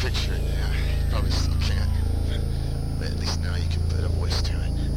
picture it now. You probably still can't. But at least now you can put a voice to it.